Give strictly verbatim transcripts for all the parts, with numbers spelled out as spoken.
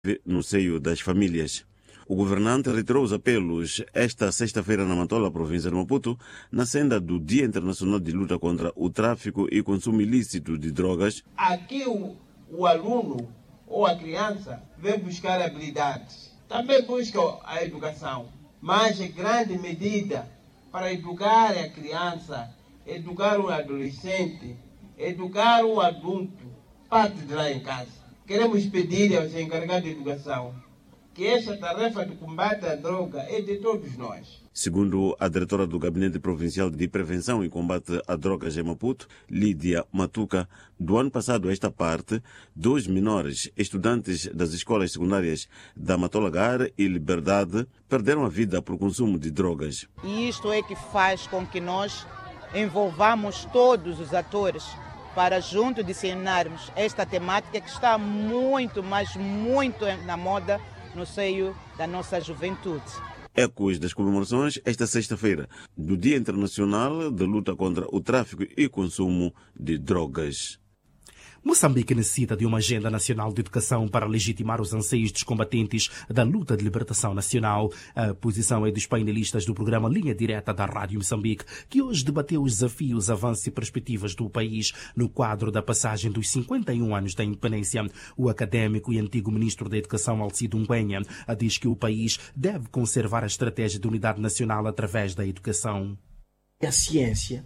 no seio das famílias. O governante reiterou os apelos esta sexta-feira na Matola, província de Maputo, na senda do Dia Internacional de Luta contra o Tráfico e Consumo Ilícito de Drogas. Aqui o, o aluno ou a criança vem buscar habilidades, também busca a educação, mas em grande medida para educar a criança, educar o adolescente, educar o adulto, parte de lá em casa. Queremos pedir aos encarregados de educação que esta tarefa de combate à droga é de todos nós. Segundo a diretora do Gabinete Provincial de Prevenção e Combate a Drogas em Maputo, Lídia Matuca, do ano passado a esta parte, dois menores estudantes das escolas secundárias da Matola Gar e Liberdade perderam a vida por consumo de drogas. E isto é que faz com que nós envolvamos todos os atores para junto disseminarmos esta temática que está muito, mas muito na moda no seio da nossa juventude. Ecos das comemorações esta sexta-feira do Dia Internacional de Luta contra o Tráfico e Consumo de Drogas. Moçambique necessita de uma agenda nacional de educação para legitimar os anseios dos combatentes da luta de libertação nacional. A posição é dos painelistas do programa Linha Direta da Rádio Moçambique, que hoje debateu os desafios, avanços e perspectivas do país no quadro da passagem dos cinquenta e um anos da independência. O académico e antigo ministro da Educação, Alcido Ngwenha, diz que o país deve conservar a estratégia de unidade nacional através da educação. A ciência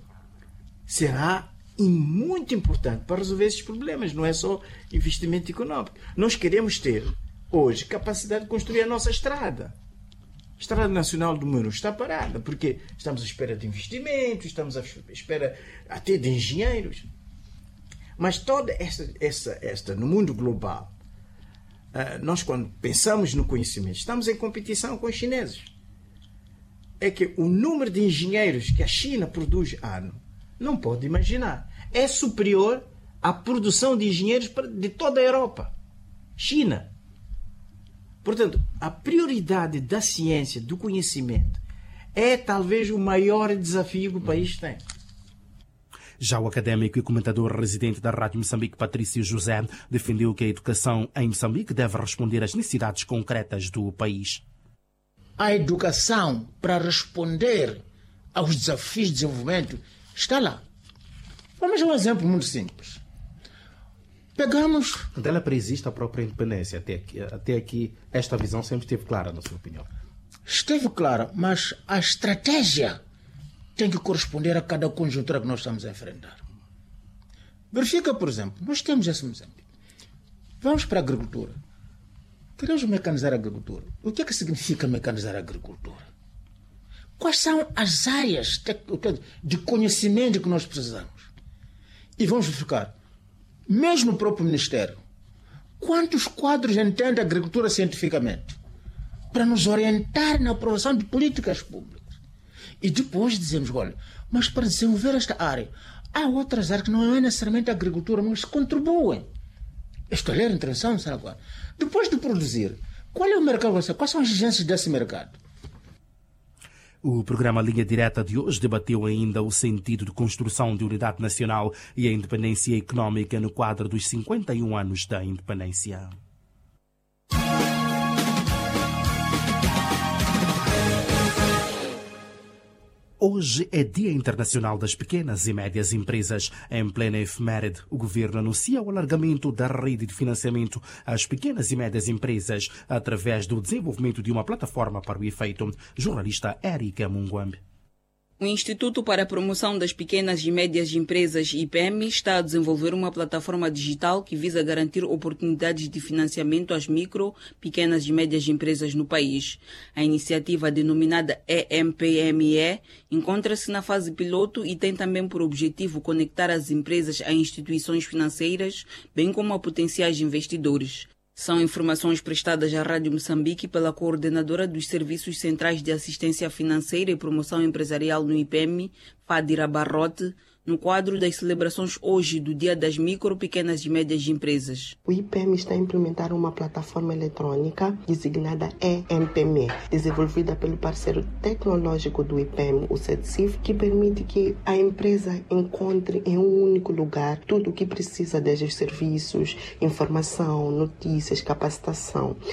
será e muito importante para resolver esses problemas, não é só investimento econômico. Nós queremos ter, hoje, capacidade de construir a nossa estrada. A Estrada Nacional do Muro está parada, porque estamos à espera de investimentos, estamos à espera até de engenheiros. Mas toda esta, esta, esta no mundo global, nós quando pensamos no conhecimento, estamos em competição com os chineses. É que o número de engenheiros que a China produz ano, não pode imaginar. É superior à produção de engenheiros de toda a Europa. China. Portanto, a prioridade da ciência, do conhecimento, é talvez o maior desafio que o país tem. Já o académico e comentador residente da Rádio Moçambique, Patrício José, defendeu que a educação em Moçambique deve responder às necessidades concretas do país. A educação para responder aos desafios de desenvolvimento está lá. Vamos a um exemplo muito simples. Pegamos... Dela preexiste a própria independência. Até aqui, até aqui, esta visão sempre esteve clara, na sua opinião. Esteve clara, mas a estratégia tem que corresponder a cada conjuntura que nós estamos a enfrentar. Verifica, por exemplo, nós temos esse Moçambique. Vamos para a agricultura. Queremos mecanizar a agricultura. O que é que significa mecanizar a agricultura? Quais são as áreas de conhecimento que nós precisamos? E vamos verificar, mesmo no próprio Ministério, quantos quadros entende a agricultura cientificamente para nos orientar na aprovação de políticas públicas. E depois dizemos, olha, mas para desenvolver esta área, há outras áreas que não é necessariamente a agricultura, mas contribuem. Estou a ler intervenção, sabe agora? Depois de produzir, qual é o mercado? Quais são as exigências desse mercado? O programa Linha Direta de hoje debateu ainda o sentido de construção de unidade nacional e a independência económica no quadro dos cinquenta e um anos da independência. Hoje é Dia Internacional das Pequenas e Médias Empresas. Em plena efeméride, o Governo anuncia o alargamento da rede de financiamento às pequenas e médias empresas através do desenvolvimento de uma plataforma para o efeito. Jornalista Érica Munguambe. O Instituto para a Promoção das Pequenas e Médias Empresas, I P E M, está a desenvolver uma plataforma digital que visa garantir oportunidades de financiamento às micro, pequenas e médias empresas no país. A iniciativa, denominada E M P M E, encontra-se na fase piloto e tem também por objetivo conectar as empresas a instituições financeiras, bem como a potenciais investidores. São informações prestadas à Rádio Moçambique pela coordenadora dos Serviços Centrais de Assistência Financeira e Promoção Empresarial no I P E M, Fadira Barrote, no quadro das celebrações hoje do Dia das Micro, Pequenas e Médias Empresas. O I P E M está a implementar uma plataforma eletrônica designada E M P M E, desenvolvida pelo parceiro tecnológico do I P E M, o CETSIF, que permite que a empresa encontre em um único lugar tudo o que precisa, desde os serviços, informação, notícias, capacitação.